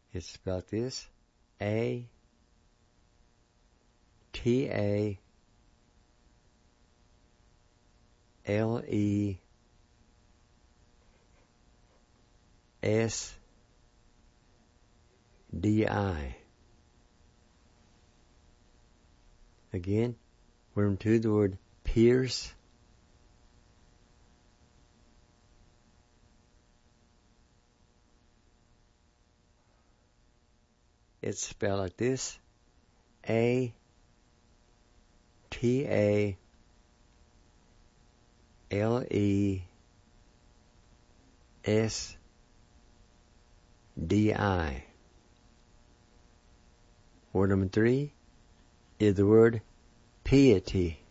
It's spelled this: A-T-A-L-E-S-D-I. Again, we're into the word pierce. It's spelled like this: A-T-A-L-E-S-D-I. Word number 3 is the word piety.